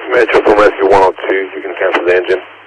Metro from Rescue 102, you can cancel the engine.